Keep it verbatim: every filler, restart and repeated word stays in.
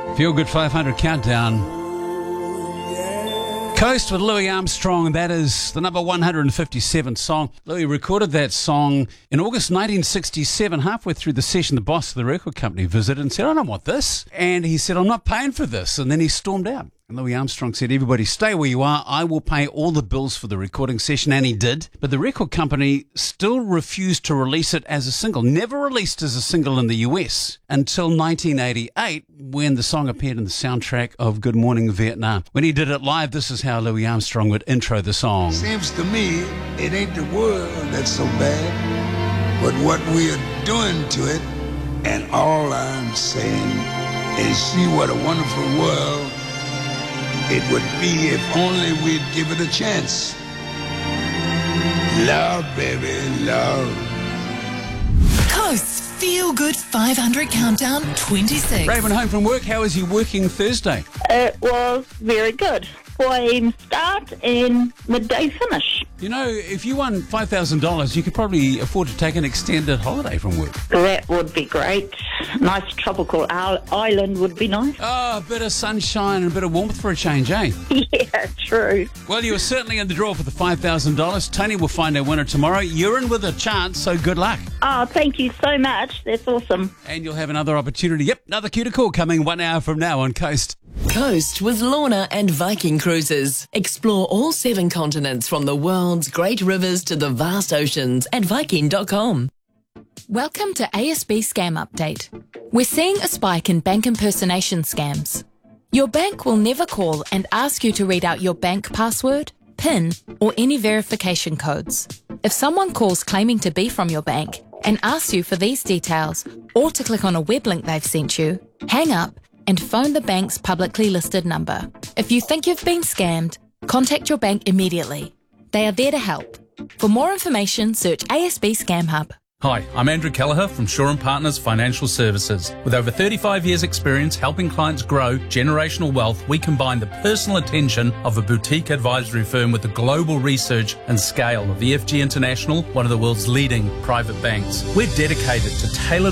Feel Good five hundred Countdown. Coast with Louis Armstrong. That is the number one hundred fifty-seventh song. Louis recorded that song in August nineteen sixty-seven. Halfway through the session, the boss of the record company visited and said, I don't want this. And he said, I'm not paying for this. And then he stormed out. And Louis Armstrong said, everybody stay where you are. I will pay all the bills for the recording session. And he did. But the record company still refused to release it as a single. Never released as a single in the U S until nineteen eighty-eight, when the song appeared in the soundtrack of Good Morning Vietnam. When he did it live, this is how Louis Armstrong would intro the song. Seems to me it ain't the world that's so bad, but what we are doing to it. And all I'm saying is see what a wonderful world it would be if only we'd give it a chance. Love, baby, love. Coast's Feel Good five hundred Countdown twenty-six. Raven home from work. How is your working Thursday? It was very good. four a.m. start and midday finish. You know, if you won five thousand dollars, you could probably afford to take an extended holiday from work. That would be great. Nice tropical island would be nice. Oh, a bit of sunshine and a bit of warmth for a change, eh? Yeah, true. Well, you were certainly in the draw for the five thousand dollars. Tony will find our winner tomorrow. You're in with a chance, so good luck. Oh, thank you so much. That's awesome. And you'll have another opportunity. Yep, another cue to call coming one hour from now on Coast. Coast with Lorna and Viking Cruises. Explore all seven continents from the world's great rivers to the vast oceans at Viking dot com. Welcome to A S B Scam Update. We're seeing a spike in bank impersonation scams. Your bank will never call and ask you to read out your bank password, PIN, or any verification codes. If someone calls claiming to be from your bank and asks you for these details or to click on a web link they've sent you, hang up and phone the bank's publicly listed number. If you think you've been scammed, contact your bank immediately. They are there to help. For more information, search A S B Scam Hub. Hi, I'm Andrew Kelleher from Shaw and Partners Financial Services. With over thirty-five years experience helping clients grow generational wealth, we combine the personal attention of a boutique advisory firm with the global research and scale of E F G International, one of the world's leading private banks. We're dedicated to tailored